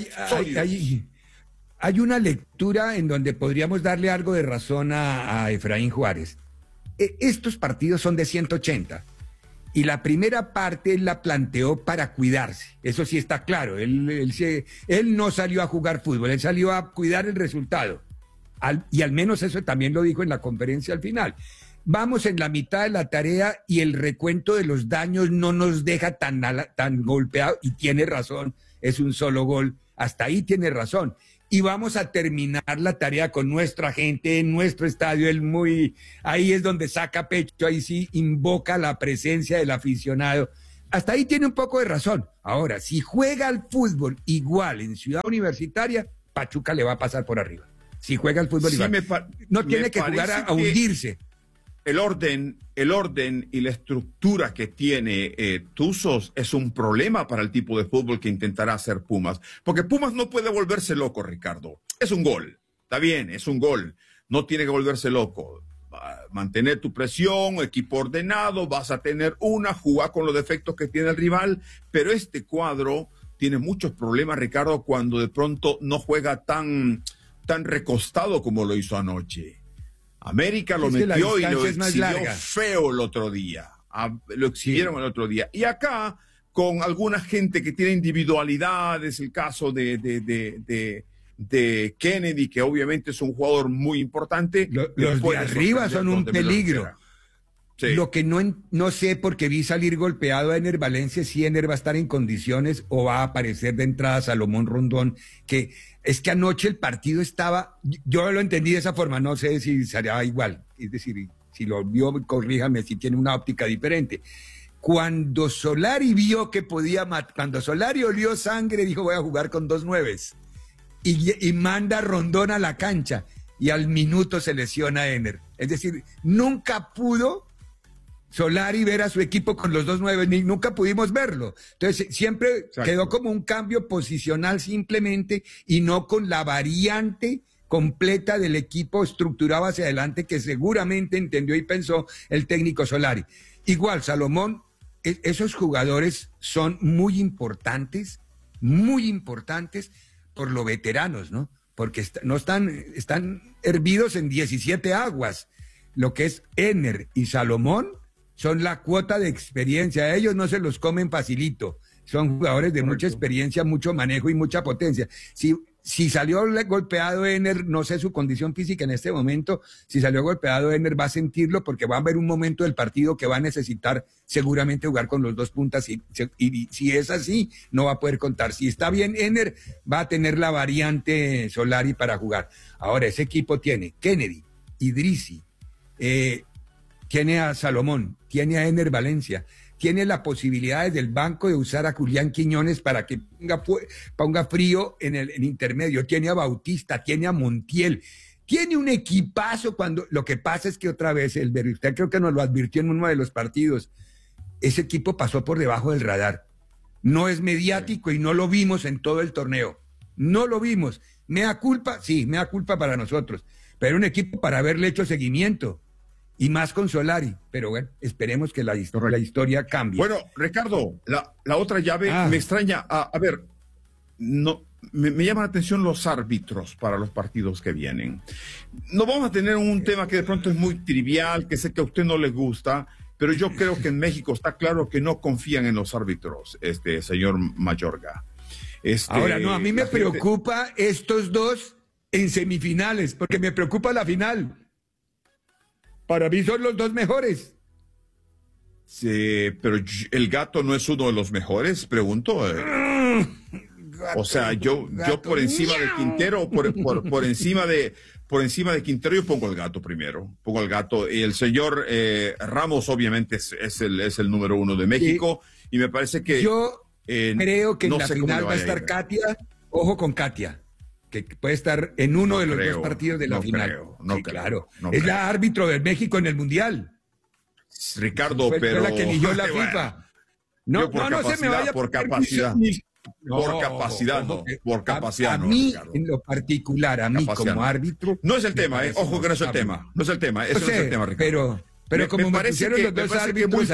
hay una lectura en donde podríamos darle algo de razón a Efraín Juárez. Estos partidos son de 180. Y la primera parte él la planteó para cuidarse. Eso sí está claro. Él no salió a jugar fútbol, él salió a cuidar el resultado. Y al menos eso también lo dijo en la conferencia al final. Vamos en la mitad de la tarea y el recuento de los daños no nos deja tan golpeado. Y tiene razón, es un solo gol. Hasta ahí tiene razón. Y vamos a terminar la tarea con nuestra gente en nuestro estadio. Ahí es donde saca pecho, ahí sí invoca la presencia del aficionado. Hasta ahí tiene un poco de razón. Ahora, si juega al fútbol igual en Ciudad Universitaria, Pachuca le va a pasar por arriba. Si juega al fútbol igual. No tiene que jugar a hundirse. El orden y la estructura que tiene Tuzos es un problema para el tipo de fútbol que intentará hacer Pumas. Porque Pumas no puede volverse loco, Ricardo. Es un gol. Está bien, es un gol. No tiene que volverse loco. Mantener tu presión, equipo ordenado, vas a tener jugar con los defectos que tiene el rival. Pero este cuadro tiene muchos problemas, Ricardo, cuando de pronto no juega tan recostado como lo hizo anoche. América lo metió y lo exhibió feo el otro día. Lo exhibieron el otro día. Y acá, con alguna gente que tiene individualidades, el caso de Kennedy, que obviamente es un jugador muy importante. Los de arriba son un peligro. Sí. Lo que no sé, porque vi salir golpeado a Ener Valencia, si Ener va a estar en condiciones o va a aparecer de entrada Salomón Rondón, que es que anoche el partido estaba, yo lo entendí de esa forma, no sé si sería igual, es decir, si lo vio, corríjame si tiene una óptica diferente. Cuando Solari vio que cuando Solari olió sangre, dijo voy a jugar con 2 9s y manda a Rondón a la cancha y al minuto se lesiona a Ener. Es decir, nunca pudo Solari ver a su equipo con los 2 9, nunca pudimos verlo. Entonces siempre quedó como un cambio posicional simplemente y no con la variante completa del equipo estructurado hacia adelante que seguramente entendió y pensó el técnico Solari. Igual, Salomón, esos jugadores son muy importantes por lo veteranos, ¿no? Porque están hervidos en 17 aguas. Lo que es Ener y Salomón son la cuota de experiencia. A ellos no se los comen facilito. Son jugadores de mucha experiencia, mucho manejo y mucha potencia. Si salió golpeado Ener, no sé su condición física en este momento, si salió golpeado Ener va a sentirlo porque va a haber un momento del partido que va a necesitar seguramente jugar con los 2 puntas y si es así, no va a poder contar. Si está bien Ener, va a tener la variante Solari para jugar. Ahora, ese equipo tiene Kennedy, Idrissi, tiene a Salomón, tiene a Ener Valencia, tiene la posibilidad desde el banco de usar a Julián Quiñones para que ponga frío en el intermedio, tiene a Bautista, tiene a Montiel, tiene un equipazo. Lo que pasa es que otra vez, usted creo que nos lo advirtió en uno de los partidos, ese equipo pasó por debajo del radar, no es mediático y no lo vimos en todo el torneo, no lo vimos. ¿Mea culpa? Sí, mea culpa para nosotros, pero un equipo para haberle hecho seguimiento. Y más con Solari, pero bueno, esperemos que la historia cambie. Bueno, Ricardo, la otra llave me extraña. A ver, no, me llama la atención los árbitros para los partidos que vienen. No vamos a tener un tema que de pronto es muy trivial, que sé que a usted no le gusta, pero yo creo que en México está claro que no confían en los árbitros, señor Mayorga. Ahora, no, a mí me preocupa estos dos en semifinales, porque me preocupa la final. Para mí son los 2 mejores. Sí, pero el Gato no es uno de los mejores, pregunto. O sea, yo por encima de Quintero, por encima de Quintero, yo pongo el gato primero. Pongo el gato. Y el señor Ramos, obviamente, es el número 1 de México. Y me parece que. Yo creo que en la final va a estar Katia. Ojo con Katia, que puede estar en uno de los dos partidos de la final. Claro. Es la árbitro de México en el Mundial. Ricardo, fue pero. la que eligió la FIFA. No se me vaya por capacidad. Por capacidad. A mí, en lo particular, a mí como árbitro. No es el tema, ojo que no es el tema. No es el tema, eso no es el tema, Ricardo. Pero como me parece que, los dos árbitros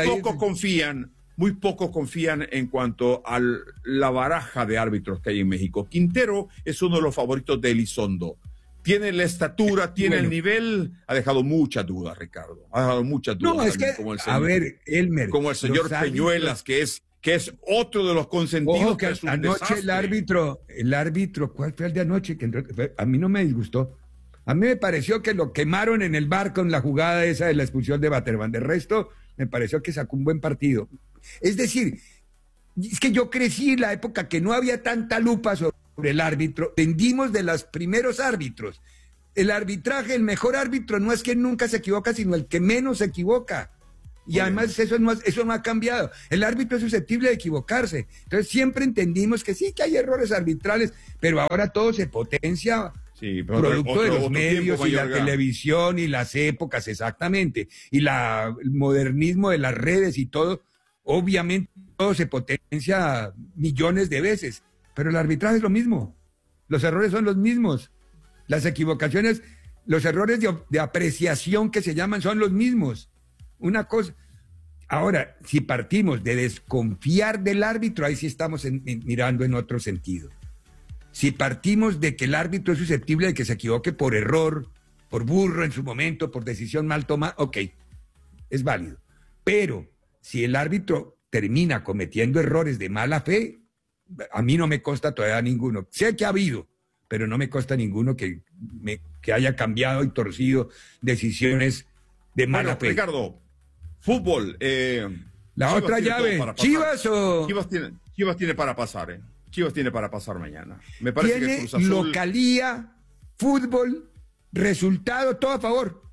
muy poco confían en cuanto a la baraja de árbitros que hay en México. Quintero es uno de los favoritos de Elizondo. Tiene la estatura, tiene el nivel, ha dejado muchas dudas, Ricardo. Ha dejado muchas dudas. No, es que, Elmer. Como el señor Peñuelas, que es otro de los consentidos. Ojo que anoche el árbitro, ¿cuál fue el de anoche? Que a mí no me disgustó. A mí me pareció que lo quemaron en el bar con la jugada esa de la expulsión de Waterman. De resto, me pareció que sacó un buen partido. Es decir, es que yo crecí en la época que no había tanta lupa sobre el árbitro. Tendimos de los primeros árbitros. El arbitraje, el mejor árbitro no es que nunca se equivoca, sino el que menos se equivoca. Y además eso no ha cambiado. El árbitro es susceptible de equivocarse. Entonces siempre entendimos que sí, que hay errores arbitrales, pero ahora todo se potencia. Sí, producto de los medios y la televisión y las épocas, exactamente. Y el modernismo de las redes y todo. Obviamente todo se potencia millones de veces. Pero el arbitraje es lo mismo. Los errores son los mismos. Las equivocaciones, los errores de apreciación que se llaman son los mismos. Una cosa. Ahora, si partimos de desconfiar del árbitro, ahí sí estamos mirando en otro sentido. Si partimos de que el árbitro es susceptible de que se equivoque por error, por burro en su momento, por decisión mal tomada, ok, es válido. Pero si el árbitro termina cometiendo errores de mala fe, a mí no me consta todavía ninguno. Sé que ha habido, pero no me consta ninguno que haya cambiado y torcido decisiones de mala fe. Ricardo, fútbol. La otra llave, ¿Chivas o...? Chivas tiene para pasar, Chivas tiene para pasar mañana. Me parece tiene que Cruz Azul... localía, fútbol, resultado, todo a favor.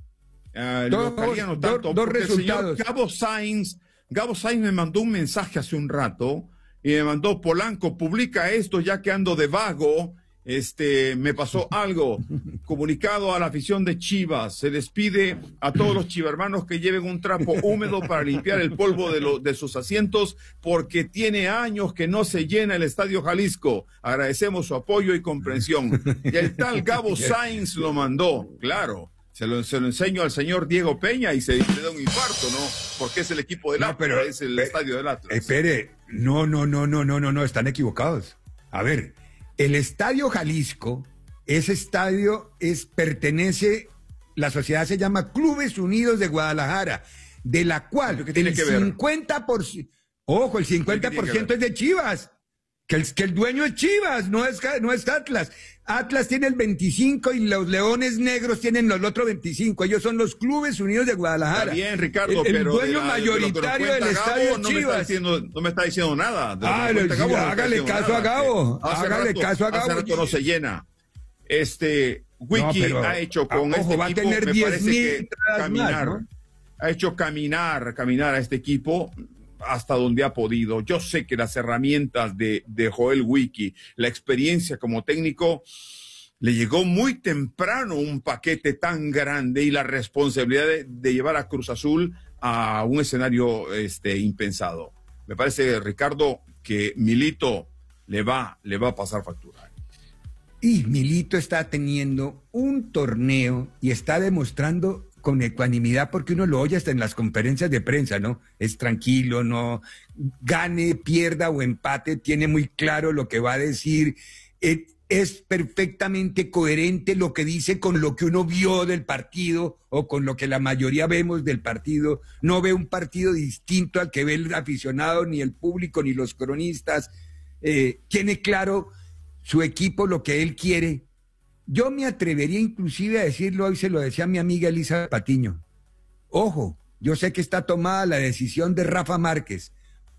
Localía no tanto, dos resultados. Gabo Sainz me mandó un mensaje hace un rato y me mandó: Polanco, publica esto ya que ando de vago. Me pasó algo. Comunicado a la afición de Chivas: se despide a todos los chivermanos que lleven un trapo húmedo para limpiar el polvo de sus asientos, porque tiene años que no se llena el Estadio Jalisco. Agradecemos su apoyo y comprensión. Y el tal Gabo Sainz lo mandó, claro. Se lo enseño al señor Diego Peña y se le da un infarto, ¿no? Porque es el equipo del Atlas, pero es el estadio del Atlas. Espere, no, están equivocados. A ver, el Estadio Jalisco, ese estadio pertenece, la sociedad se llama Clubes Unidos de Guadalajara, de la cual el 50%, ojo, el 50% es de Chivas, que el dueño es Chivas, no es Atlas. Atlas tiene el 25% y los Leones Negros tienen el otro 25%. Ellos son los Clubes Unidos de Guadalajara. Está bien, Ricardo, el pero dueño mayoritario del estadio es Chivas. No me está diciendo nada. Hágale caso a Gabo. Hágale caso a Gabo. Hace rato no se llena. Wiki ha hecho con este va equipo, a tener 10,000 caminar, ¿no? Ha hecho caminar a este equipo hasta donde ha podido. Yo sé que las herramientas de Joel Wiki, la experiencia como técnico, le llegó muy temprano un paquete tan grande y la responsabilidad de llevar a Cruz Azul a un escenario impensado. Me parece, Ricardo, que Milito le va a pasar factura. Y Milito está teniendo un torneo y está demostrando con ecuanimidad, porque uno lo oye hasta en las conferencias de prensa, ¿no? Es tranquilo, no gane, pierda o empate, tiene muy claro lo que va a decir, es perfectamente coherente lo que dice con lo que uno vio del partido o con lo que la mayoría vemos del partido. No ve un partido distinto al que ve el aficionado, ni el público, ni los cronistas. Tiene claro su equipo, lo que él quiere. Yo me atrevería inclusive a decirlo, hoy se lo decía a mi amiga Elisa Patiño. Ojo, yo sé que está tomada la decisión de Rafa Márquez,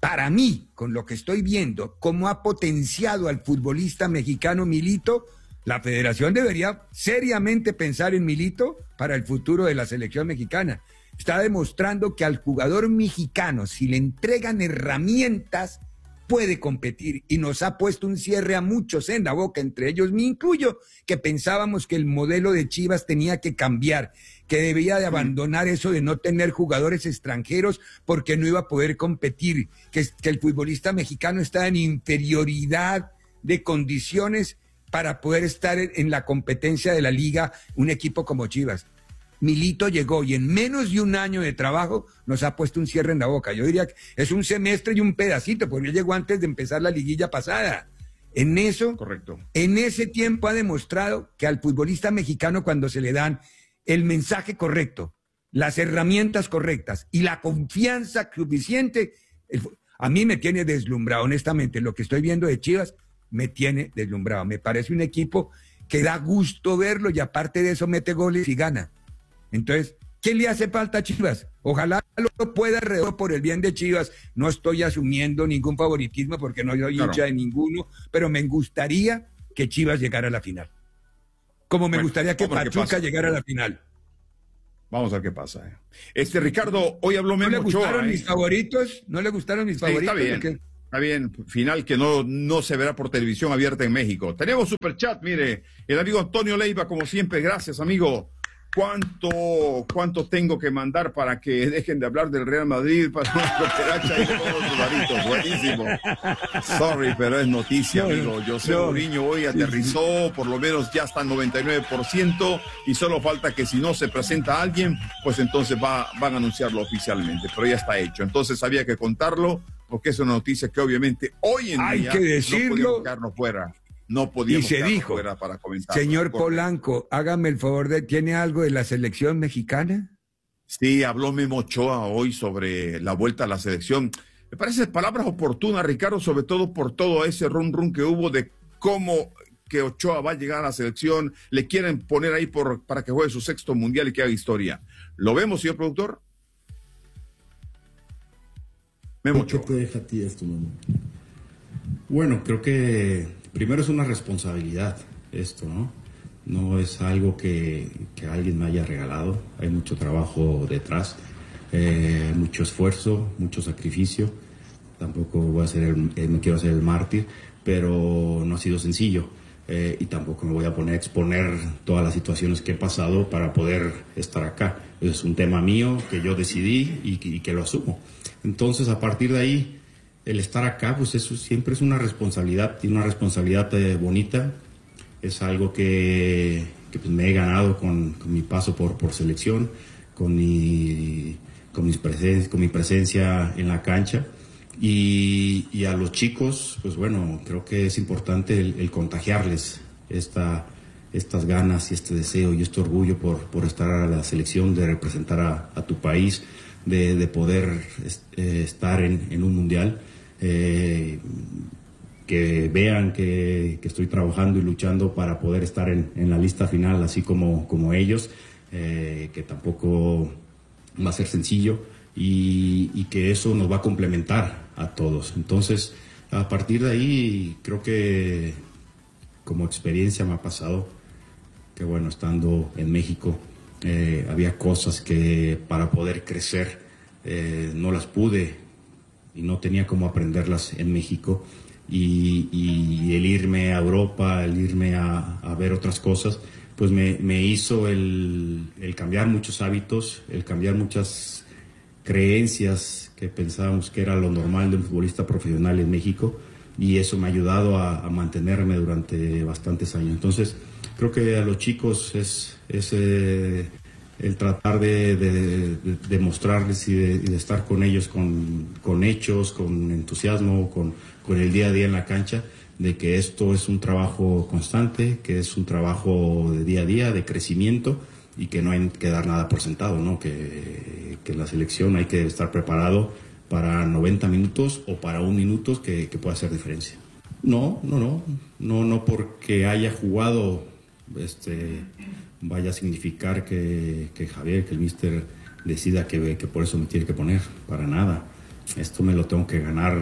para mí, con lo que estoy viendo, cómo ha potenciado al futbolista mexicano Milito, la federación debería seriamente pensar en Milito para el futuro de la selección mexicana. Está demostrando que al jugador mexicano, si le entregan herramientas, puede competir, y nos ha puesto un cierre a muchos en la boca, entre ellos me incluyo, que pensábamos que el modelo de Chivas tenía que cambiar, que debía de abandonar eso de no tener jugadores extranjeros porque no iba a poder competir, que el futbolista mexicano está en inferioridad de condiciones para poder estar en la competencia de la liga, un equipo como Chivas. Milito llegó y en menos de un año de trabajo nos ha puesto un cierre en la boca. Yo diría que es un semestre y un pedacito, porque él llegó antes de empezar la liguilla pasada. En eso, correcto. En ese tiempo ha demostrado que al futbolista mexicano, cuando se le dan el mensaje correcto, las herramientas correctas y la confianza suficiente, a mí me tiene deslumbrado, honestamente. Lo que estoy viendo de Chivas me tiene deslumbrado. Me parece un equipo que da gusto verlo y aparte de eso mete goles y gana. Entonces, ¿qué le hace falta a Chivas? Ojalá lo pueda alrededor por el bien de Chivas. No estoy asumiendo ningún favoritismo porque no soy hincha de ninguno, pero me gustaría que Chivas llegara a la final. Como me gustaría que Pachuca llegara a la final. Vamos a ver qué pasa. Ricardo, hoy habló Memo Ochoa. ¿No le gustaron mis favoritos? ¿No le gustaron mis favoritos? Está bien. Está bien, final que no se verá por televisión abierta en México. Tenemos superchat, mire, el amigo Antonio Leiva, como siempre, gracias, amigo. ¿Cuánto tengo que mandar para que dejen de hablar del Real Madrid para una cooperacha y todos los varitos? Buenísimo. Sorry, pero es noticia, amigo. José Mourinho hoy aterrizó, por lo menos ya está en 99%, y solo falta que si no se presenta alguien, pues entonces van a anunciarlo oficialmente, pero ya está hecho. Entonces había que contarlo, porque es una noticia que obviamente hoy en día hay que decirlo, no podíamos quedarnos fuera. No podíamos quedarnos fuera para comentar. Señor Polanco, hágame el favor ¿tiene algo de la selección mexicana? Sí, habló Memo Ochoa hoy sobre la vuelta a la selección. Me parece palabras oportunas, Ricardo, sobre todo por todo ese rum que hubo de cómo que Ochoa va a llegar a la selección. Le quieren poner ahí para que juegue su 6º mundial y que haga historia. ¿Lo vemos, señor productor? Memo Ochoa. ¿Qué te deja a ti esto, Memo? Bueno, creo que primero es una responsabilidad esto, ¿no? No es algo que alguien me haya regalado. Hay mucho trabajo detrás, mucho esfuerzo, mucho sacrificio. Tampoco voy a me quiero hacer el mártir, pero no ha sido sencillo. Y tampoco me voy a poner a exponer todas las situaciones que he pasado para poder estar acá. Es un tema mío que yo decidí y que lo asumo. Entonces, a partir de ahí, el estar acá, pues eso siempre es una responsabilidad, y una responsabilidad bonita. Es algo que pues me he ganado con mi paso por selección, con mi presencia en la cancha. Y a los chicos, pues bueno, creo que es importante el contagiarles estas ganas y este deseo y este orgullo por estar a la selección, de representar a tu país, de poder estar en un mundial. Que vean que estoy trabajando y luchando para poder estar en la lista final, así como ellos, que tampoco va a ser sencillo, y que eso nos va a complementar a todos. Entonces, a partir de ahí, creo que como experiencia me ha pasado que, bueno, estando en México, había cosas que para poder crecer no las pude y no tenía cómo aprenderlas en México, y el irme a Europa, el irme a ver otras cosas, pues me hizo el cambiar muchos hábitos, el cambiar muchas creencias que pensábamos que era lo normal de un futbolista profesional en México, y eso me ha ayudado a mantenerme durante bastantes años. Entonces, creo que a los chicos es el tratar de mostrarles y de estar con ellos con hechos, con entusiasmo, con el día a día en la cancha, de que esto es un trabajo constante, que es un trabajo de día a día, de crecimiento, y que no hay que dar nada por sentado, ¿no? Que en la selección hay que estar preparado para 90 minutos o para 1 minuto que pueda hacer diferencia. No porque haya jugado vaya a significar que Javier, que el míster decida que por eso me tiene que poner, para nada. esto me lo tengo que ganar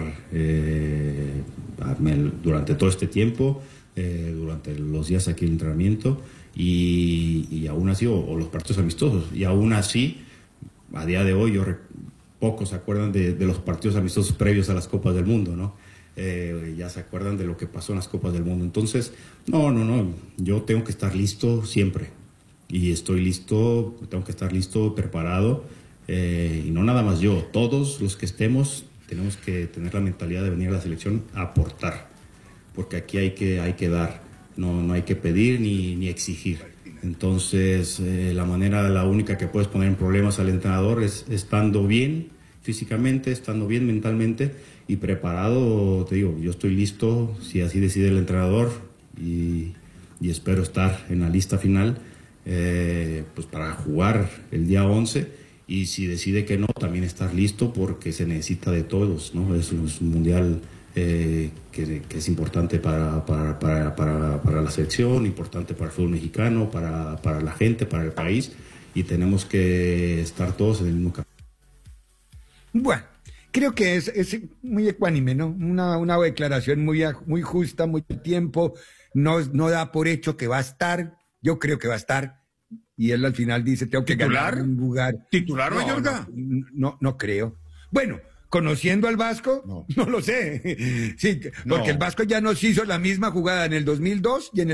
durante todo este tiempo, durante los días aquí de entrenamiento y aún así, o los partidos amistosos, y aún así, a día de hoy, pocos se acuerdan de los partidos amistosos previos a las Copas del Mundo, ¿no? Ya se acuerdan de lo que pasó en las Copas del Mundo. Entonces, no, yo tengo que estar listo siempre. Y estoy listo, tengo que estar listo, preparado. Y no nada más yo, todos los que estemos tenemos que tener la mentalidad de venir a la selección a aportar. Porque aquí hay que dar, no hay que pedir ni exigir. Entonces, la única que puedes poner en problemas al entrenador es estando bien físicamente, estando bien mentalmente y preparado. Te digo, yo estoy listo si así decide el entrenador y espero estar en la lista final pues para jugar el día 11, y si decide que no, también estar listo porque se necesita de todos, ¿no? Es un mundial que es importante para la selección, importante para el fútbol mexicano, para la gente, para el país, y tenemos que estar todos en el mismo camino. Bueno, creo que es muy ecuánime, ¿no? Una declaración muy justa, muy tiempo, no da por hecho que va a estar, yo creo que va a estar, y él al final dice, tengo que ganar un lugar. ¿Titular, Mayorga? No creo. Bueno, conociendo al Vasco, no lo sé. Sí, porque el Vasco ya nos hizo la misma jugada en el 2002 y en el